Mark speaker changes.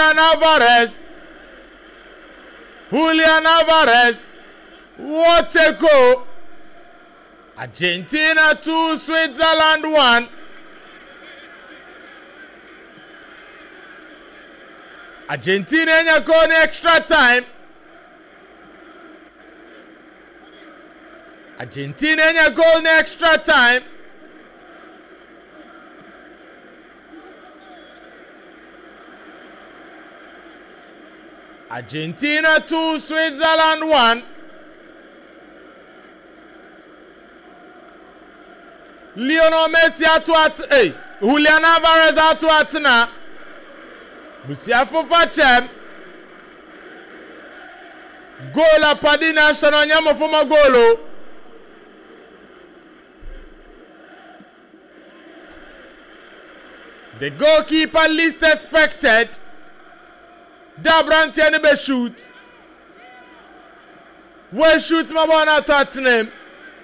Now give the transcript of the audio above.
Speaker 1: Julian Alvarez. What a goal. Argentina 2, Switzerland 1. Argentina enya goal in extra time. Argentina enya goal in extra time. Argentina 2, Switzerland 1. Lionel Messi Julian Alvarez atwatina. Busiafo fachem. Goal apadina shanonyamo fuma golo. The goalkeeper least expected. Dabrantiani be shoot. We shoot my one at Tottenham.